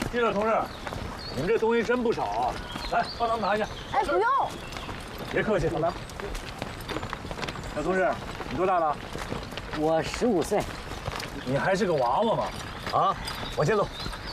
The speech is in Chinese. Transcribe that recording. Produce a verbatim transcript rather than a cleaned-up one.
记者同志，你们这东西真不少啊！来，帮咱们拿一下。 哎，不用。 别客气，来。小同志，你多大了？ 我十五岁。 你还是个娃娃嘛？啊，往前走。